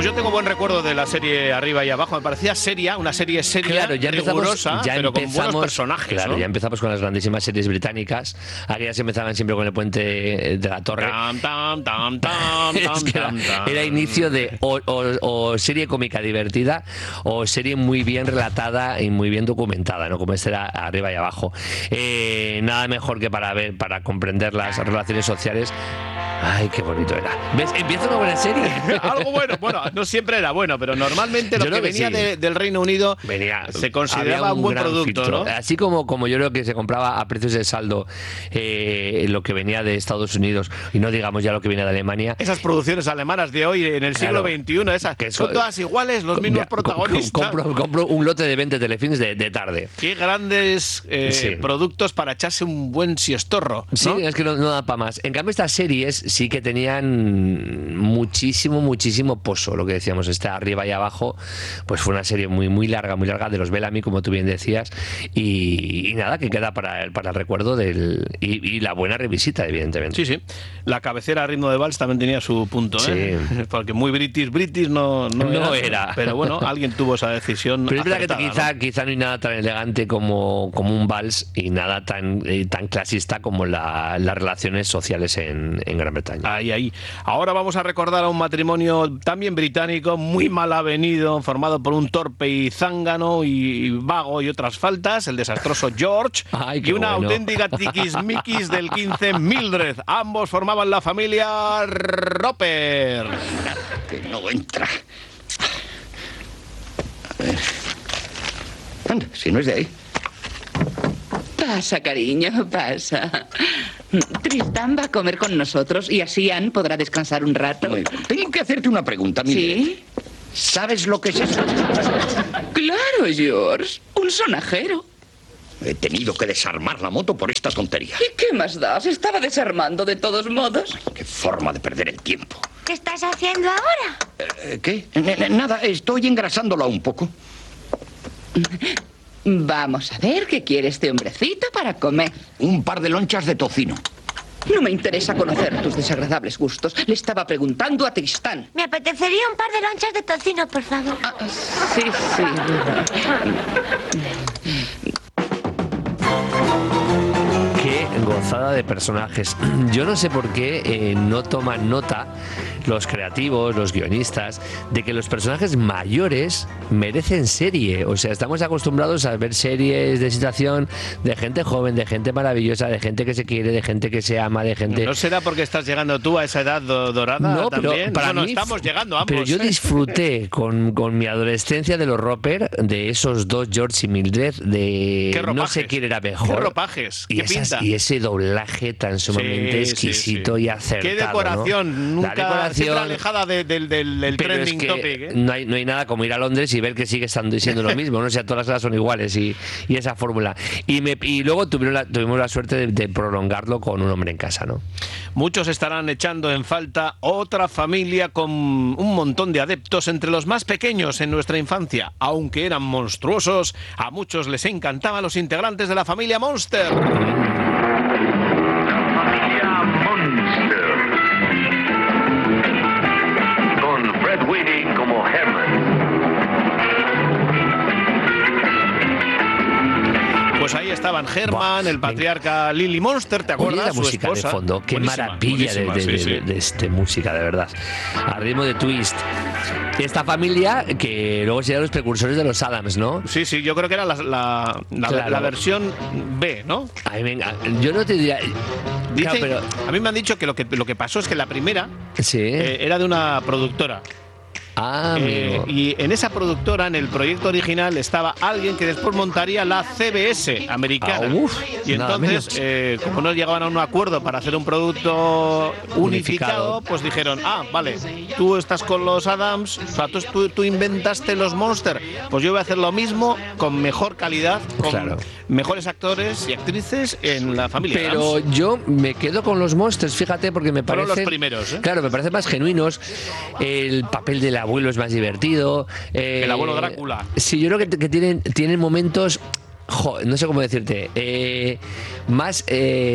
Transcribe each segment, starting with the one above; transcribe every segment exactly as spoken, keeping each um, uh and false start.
Pues yo tengo buen recuerdo de la serie Arriba y Abajo. Me parecía seria, una serie seria, claro, ya rigurosa, ya pero con buenos personajes. Claro, ¿no? ya empezamos con las grandísimas series británicas. Aquellas empezaban siempre con el puente de la torre. Tam, tam, tam, tam, Es que era, tam, tam. era inicio de o, o, o serie cómica divertida o serie muy bien relatada y muy bien documentada, ¿no? Como este era Arriba y Abajo. Eh, nada mejor que para ver, para comprender las relaciones sociales. Ay, qué bonito era. ¿Ves? Empieza una buena serie. Algo bueno. Bueno, no siempre era bueno, pero normalmente lo Yo que creo que venía sí. de, del Reino Unido Venía, se consideraba había un buen gran producto, filtro. ¿no? Así como, como yo creo que se compraba a precios de saldo eh, lo que venía de Estados Unidos y no digamos ya lo que viene de Alemania. Esas producciones alemanas de hoy, en el siglo Claro. veintiuno, esas Que son eso- todas iguales, los mismos Ya, protagonistas. Compro, compro un lote de veinte telefilms de, de tarde. Qué grandes eh, Sí. productos para echarse un buen siestorro, ¿no? Sí, es que no, no da para más. En cambio, estas series sí que tenían muchísimo, muchísimo pozo, lo que decíamos, está Arriba y Abajo, pues fue una serie muy, muy larga, muy larga de los Bellamy, como tú bien decías, y, y nada, que queda para el, para el recuerdo del y, y la buena revisita, evidentemente. Sí, sí. La cabecera a ritmo de vals también tenía su punto, ¿eh? Sí. Porque muy british, british no, no, No era, era. Pero bueno, alguien tuvo esa decisión. Pero es verdad que acertada, quizá, ¿no? quizá no hay nada tan elegante como, como un vals y nada tan, eh, tan clasista como la, las relaciones sociales en, en Gran Bretaña. Ahí, ahí. Ahora vamos a recordar a un matrimonio también británico, muy mal avenido, formado por un torpe y zángano y vago y otras faltas, el desastroso George, Ay, qué y una bueno. auténtica tiquismiquis del quince, Mildred. Ambos formaban la familia Roper. Que no entra. A ver. Anda, si no es de ahí. Pasa, cariño, pasa. Tristán va a comer con nosotros y así Anne podrá descansar un rato. Muy bien. Tengo que hacerte una pregunta, Mildred. ¿Sí? ¿Sabes lo que es eso? Claro, George. Un sonajero. He tenido que desarmar la moto por esta tontería. ¿Y qué más da? Se estaba desarmando de todos modos. Qué forma de perder el tiempo. ¿Qué estás haciendo ahora? Eh, ¿Qué? N- n- Nada, estoy engrasándola un poco. Vamos a ver qué quiere este hombrecito para comer. Un par de lonchas de tocino. No me interesa conocer tus desagradables gustos. Le estaba preguntando a Tristán. Me apetecería un par de lonchas de tocino, por favor. Ah, sí, sí. Qué gozada de personajes. Yo no sé por qué eh, no toman nota los creativos, los guionistas, de que los personajes mayores merecen serie. O sea, estamos acostumbrados a ver series de situación de gente joven, de gente maravillosa, de gente que se quiere, de gente que se ama, de gente... ¿No será porque estás llegando tú a esa edad do- dorada No, pero también? para Bueno, mí, estamos llegando ambos. pero yo ¿eh? disfruté con, con mi adolescencia de los Roper, de esos dos, George y Mildred, de ¿Qué no ropajes? sé quién era mejor. ¿Qué ropajes? Y, ¿Qué esas- pinta? y ese doblaje tan sumamente Sí, sí, exquisito sí. y acertado. Qué decoración, ¿no? nunca La decoración, siempre alejada de- del, del, del pero es trending que topic. ¿eh? no, hay, no hay nada como ir a Londres y ver que sigue estando, siendo lo mismo, ¿no? O sea, todas las cosas son iguales y, y esa fórmula. Y, me, y luego tuvieron la, tuvimos la suerte de, de prolongarlo con un hombre en casa, ¿no? Muchos estarán echando en falta otra familia con un montón de adeptos entre los más pequeños en nuestra infancia. Aunque eran monstruosos, a muchos les encantaban los integrantes de la familia Monster. Familia Monster. Con Fred Winnie como Herman. Pues ahí estaban Herman, el patriarca Lily Monster, ¿te Oye acuerdas? la Su música esposa. de fondo, qué Buenísima, maravilla de, buenísima, de, sí, de- sí. de este música, de verdad. A ritmo de twist. Esta familia que luego serían los precursores de los Addams, ¿no? Sí, sí, yo creo que era la, la, la- Claro. la versión B, ¿no? A mí me enga- yo no te diría... Dice, Claro, pero... A mí me han dicho que lo que, lo que pasó es que la primera Sí. eh, era de una productora. ah, Eh, amigo. y en esa productora, en el proyecto original, estaba alguien que después montaría la C B S americana. Ah, uf, y nada entonces, menos. eh, como no llegaban a un acuerdo para hacer un producto unificado, Unificado. pues dijeron, ah, vale, tú estás con los Addams, o sea, tú, tú, tú inventaste los Monster, pues yo voy a hacer lo mismo con mejor calidad, con Claro. mejores actores y actrices en la familia Pero Addams. yo me quedo con los Monsters, fíjate, porque me Fueron parece... los primeros, ¿eh? Claro, me parecen más genuinos. El papel del abuelo es más divertido. eh, El abuelo Drácula. Sí, yo creo que, que tienen, tienen momentos... jo, no sé cómo decirte. eh, más... eh,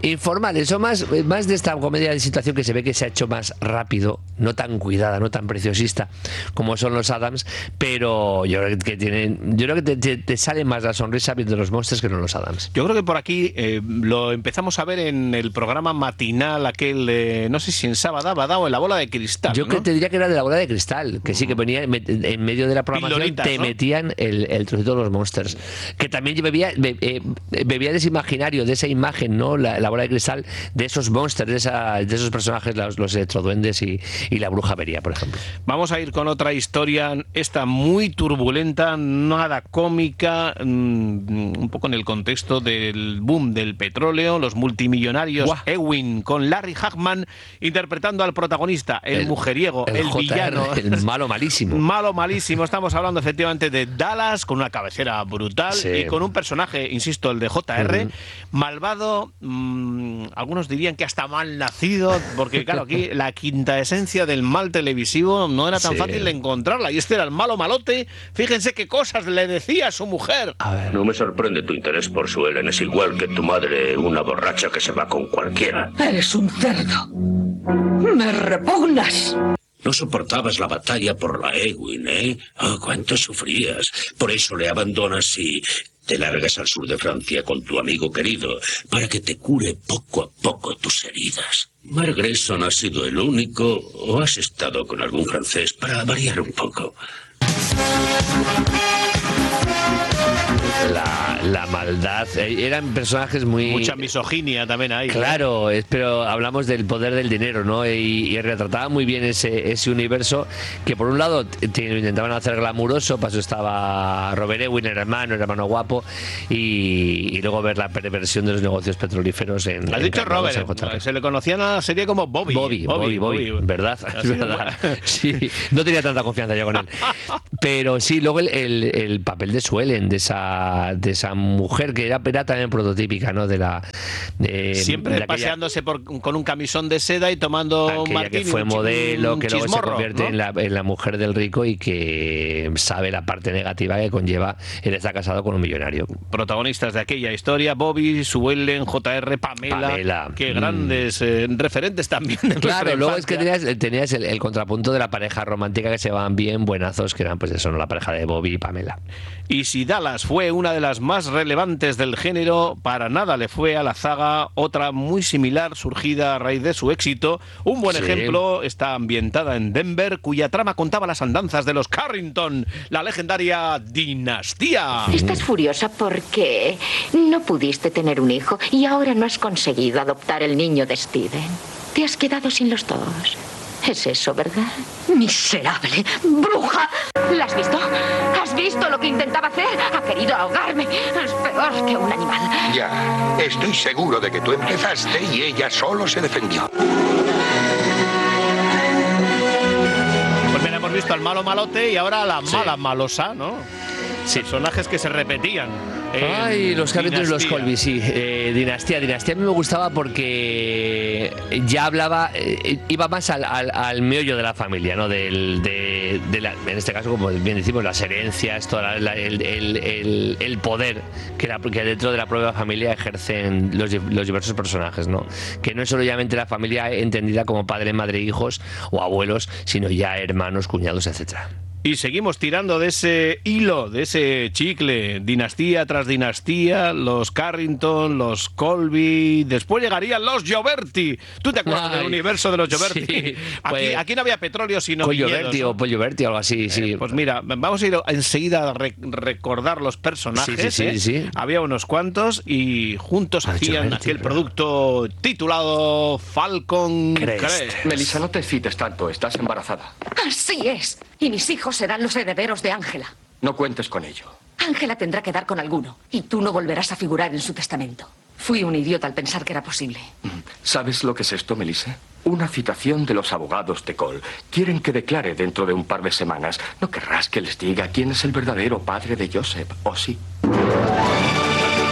informales, son más, más de esta comedia de situación que se ve que se ha hecho más rápido, no tan cuidada, no tan preciosista como son los Addams, pero yo creo que tienen, yo creo que te, te, te sale más la sonrisa viendo los Monsters que no los Addams. Yo creo que por aquí eh, lo empezamos a ver en el programa matinal aquel, eh, no sé si en Sabadaba o en La Bola de Cristal. Yo ¿no? creo que te diría que era de La Bola de Cristal, que sí que venía en medio de la programación, Piloritas, te ¿no? metían el, el trocito de los Monsters, que también bebía, be, eh, bebía de ese imaginario, de esa imagen, ¿no? La, la Bola de Cristal, de esos monsters, de, esa, de esos personajes, los, los electroduendes y, y la bruja Beria, por ejemplo. Vamos a ir con otra historia, esta muy turbulenta, nada cómica, mmm, un poco en el contexto del boom del petróleo, los multimillonarios. Buah. Ewing con Larry Hagman interpretando al protagonista, el, el mujeriego, el, el villano, el malo malísimo. Malo malísimo. Estamos hablando efectivamente de Dallas, con una cabecera brutal, sí. Y con un personaje, insisto, el de J R, uh-huh. malvado, mmm, algunos dirían que hasta mal nacido, porque claro, aquí la quinta esencia del mal televisivo no era tan sí. fácil de encontrarla, y este era el malo malote. Fíjense qué cosas le decía a su mujer. A ver. No me sorprende tu interés por Suelen, es igual que tu madre, una borracha que se va con cualquiera. Eres un cerdo. Me repugnas. No soportabas la batalla por la Ewing, ¿eh? Oh, cuánto sufrías. Por eso le abandonas y te largas al sur de Francia con tu amigo querido para que te cure poco a poco tus heridas. Mark Grayson ha sido el único, o has estado con algún francés para variar un poco. La, la maldad, eran personajes muy... Mucha misoginia también ahí. Claro, es, pero hablamos del poder del dinero, ¿no? Y, y retrataba muy bien ese, ese universo que por un lado te, lo intentaban hacer glamuroso, para eso estaba Robert Ewing, el hermano, el hermano guapo, y, y luego ver la perversión de los negocios petrolíferos en... Has en dicho Robert, se le conocía en la serie como Bobby. Bobby, Bobby, Bobby, Bobby. ¿Verdad? Es verdad. Sí, no tenía tanta confianza yo con él. Pero sí, luego el, el, el papel de Suelen, de esa, de esa mujer que era, era también prototípica, ¿no? De la de, siempre de paseándose por, con un camisón de seda y tomando un martini, que fue modelo, que luego se convierte, ¿no?, en, la, en la mujer del rico y que sabe la parte negativa que conlleva el estar casado con un millonario. Protagonistas de aquella historia: Bobby, Suelen, J R, Pamela, Pamela. que grandes eh, referentes también de claro, luego es que tenías, tenías el, el contrapunto de la pareja romántica que se van bien buenazos, que eran pues eso, ¿no?, la pareja de Bobby y Pamela. Y si Dallas fue una de las más relevantes del género, para nada le fue a la zaga otra muy similar surgida a raíz de su éxito. Un buen sí. ejemplo está ambientada en Denver, cuya trama contaba las andanzas de los Carrington, la legendaria dinastía. Estás furiosa porque no pudiste tener un hijo y ahora no has conseguido adoptar el niño de Steven. Te has quedado sin los dos. Es eso, ¿verdad? ¡Miserable! ¡Bruja! ¿La has visto? ¿Has visto lo que intentaba hacer? Ha querido ahogarme. Es peor que un animal. Ya, estoy seguro de que tú empezaste y ella solo se defendió. Pues mira, hemos visto al malo malote y ahora a la sí. mala malosa, ¿no? Sí. Personajes que se repetían. Ay, los Carrington y los Colby, sí. Eh, dinastía, dinastía a mí me gustaba porque ya hablaba, eh, iba más al, al, al meollo de la familia, ¿no? Del, de, de la, en este caso, como bien decimos, las herencias, todo la, la, el, el, el, el poder que, la, que dentro de la propia familia ejercen los, los diversos personajes, ¿no? Que no es solamente la familia entendida como padre, madre, hijos o abuelos, sino ya hermanos, cuñados, etcétera. Y seguimos tirando de ese hilo, de ese chicle, dinastía tras dinastía, los Carrington, los Colby, después llegarían los Gioberti. ¿Tú te acuerdas Ay, del universo de los Gioberti? Sí, pues, aquí, aquí no había petróleo, sino viñedos, ¿no? O Pollo Berti o algo así, sí. Eh, pues mira, vamos a ir enseguida a re recordar los personajes. Sí, sí, sí, ¿eh? sí. Había unos cuantos y juntos los hacían Gioberti, aquel ¿verdad? Producto titulado Falcon Crest. Crest. Melissa, no te excites tanto, estás embarazada. Así es. Y mis hijos serán los herederos de Ángela. No cuentes con ello. Ángela tendrá que dar con alguno, y tú no volverás a figurar en su testamento. Fui un idiota al pensar que era posible. ¿Sabes lo que es esto, Melissa? Una citación de los abogados de Cole. Quieren que declare dentro de un par de semanas. ¿No querrás que les diga quién es el verdadero padre de Joseph, o sí?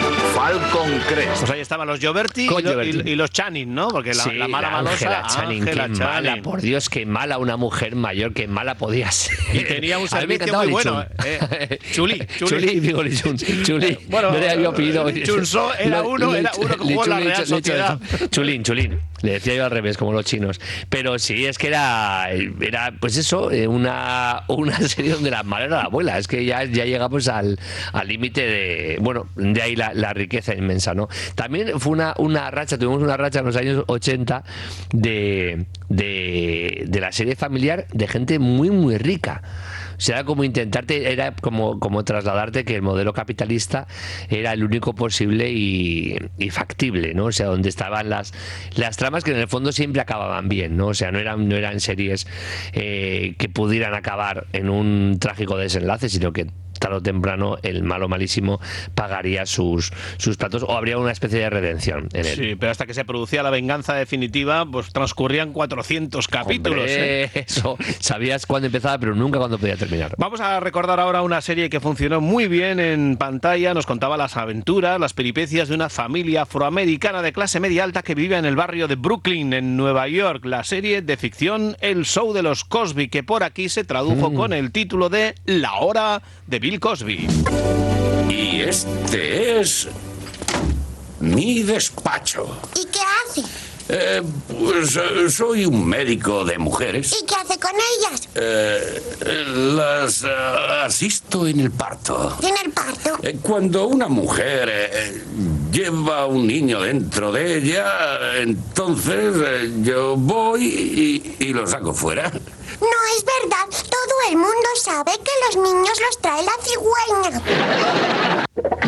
Malcolm Crest. Pues ahí estaban los Gioberti y, lo, y, y los Channing, ¿no? Porque la, sí, la mala la malosa... Ángela Channing, qué Channing. mala, por Dios, qué mala una mujer mayor, qué mala podía ser. Y tenía un servicio muy bueno. Eh, Chuli, Chuli, digo, Chuli. Chuli. Bueno, no le había pedido. Chunso era uno, era uno que jugó en la Real Sociedad. Chulín, Chulín. Le decía yo al revés, como los chinos. Pero sí, es que era, era pues eso, una, una serie donde la madre era la abuela. Es que ya, ya llegamos al límite de, bueno, de ahí la, la riqueza inmensa, ¿no? También fue una, una racha, tuvimos una racha en los años ochenta de, de, de la serie familiar de gente muy, muy rica. O sea, era como intentarte, era como, como trasladarte que el modelo capitalista era el único posible y, y factible, ¿no? O sea, donde estaban las, las tramas que en el fondo siempre acababan bien, ¿no? O sea, no eran, no eran series eh, que pudieran acabar en un trágico desenlace, sino que tarde o temprano el malo malísimo pagaría sus, sus platos o habría una especie de redención en él. Sí, pero hasta que se producía la venganza definitiva, pues transcurrían cuatrocientos capítulos. Hombre, ¿eh? Eso, sabías cuándo empezaba, pero nunca cuándo podía terminar. Vamos a recordar ahora una serie que funcionó muy bien en pantalla. Nos contaba las aventuras, las peripecias de una familia afroamericana de clase media alta que vivía en el barrio de Brooklyn, en Nueva York. La serie de ficción El Show de los Cosby, que por aquí se tradujo mm. con el título de La Hora de Bill Cosby. Y este es mi despacho. ¿Y qué hace? Eh, pues eh, soy un médico de mujeres. ¿Y qué hace con ellas? Eh, las uh, asisto en el parto. ¿En el parto? Eh, cuando una mujer eh, lleva un niño dentro de ella, entonces eh, yo voy y, y lo saco fuera. No es verdad. Todo el mundo sabe que los niños los trae la cigüeña.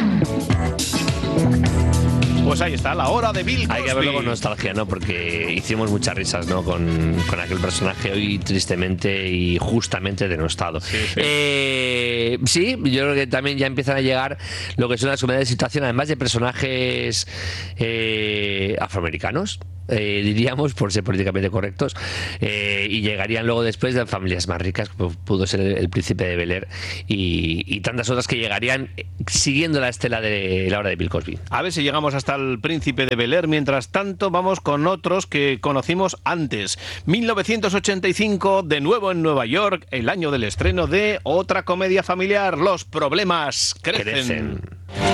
Pues ahí está, La Hora de Bill Cosby. Hay que verlo con nostalgia, ¿no? Porque hicimos muchas risas, ¿no? Con, con aquel personaje hoy tristemente y justamente denostado. Sí, sí. Eh, sí, yo creo que también ya empiezan a llegar lo que son las comedias de situación, además de personajes eh, afroamericanos. Eh, diríamos, por ser políticamente correctos, eh, y llegarían luego después de familias más ricas, como pudo ser el, el Príncipe de Bel-Air y, y tantas otras que llegarían siguiendo la estela de La Hora de Bill Cosby. A ver si llegamos hasta el Príncipe de Bel-Air. Mientras tanto, vamos con otros que conocimos antes. mil novecientos ochenta y cinco, de nuevo en Nueva York, el año del estreno de otra comedia familiar, Los problemas crecen. crecen.